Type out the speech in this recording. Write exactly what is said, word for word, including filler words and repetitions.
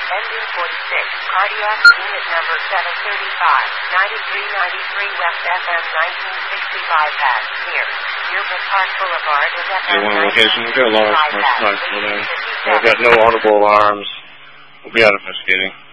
Engine forty-six, cardiac unit number seven thirty-five, ninety-three ninety-three West F M nineteen sixty-five at near Dearborn Park Boulevard is F M location. We've got a large commercial site over there. I've got no audible alarms. We'll be out investigating.